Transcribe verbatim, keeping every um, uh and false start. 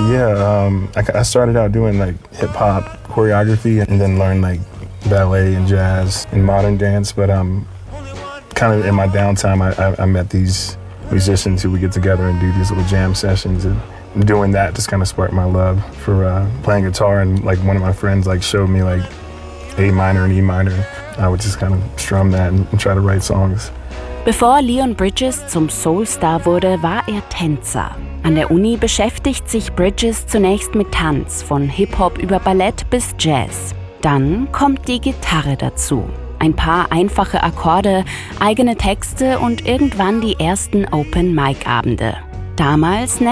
Yeah, um, I, I started out doing like hip hop choreography and then learned like ballet and jazz and modern dance. But um, kind of in my downtime, I, I, I met these musicians who would get together and do these little jam sessions, and doing that just kind of sparked my love for uh, playing guitar. And like one of my friends like showed me like A minor and E minor. I would just kind of strum that and, and try to write songs. Bevor Leon Bridges zum Soulstar wurde, war er Tänzer. An der Uni beschäftigt sich Bridges zunächst mit Tanz, von Hip-Hop über Ballett bis Jazz. Dann kommt die Gitarre dazu. Ein paar einfache Akkorde, eigene Texte und irgendwann die ersten Open-Mic-Abende. Damals